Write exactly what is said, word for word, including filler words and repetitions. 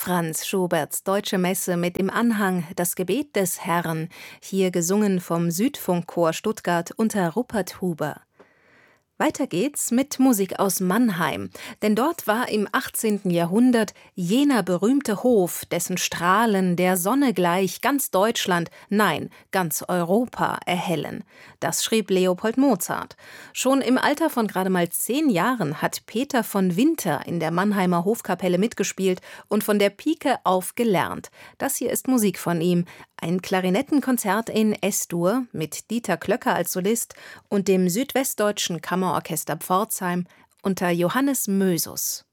Franz Schuberts Deutsche Messe mit dem Anhang Das Gebet des Herrn, hier gesungen vom Südfunkchor Stuttgart unter Rupert Huber. Weiter geht's mit Musik aus Mannheim, denn dort war im achtzehnten Jahrhundert jener berühmte Hof, dessen Strahlen der Sonne gleich ganz Deutschland, nein, ganz Europa erhellen. Das schrieb Leopold Mozart. Schon im Alter von gerade mal zehn Jahren hat Peter von Winter in der Mannheimer Hofkapelle mitgespielt und von der Pike auf gelernt. Das hier ist Musik von ihm, ein Klarinettenkonzert in S-Dur mit Dieter Klöcker als Solist und dem Südwestdeutschen Kammerorchester Pforzheim unter Johannes Mösus.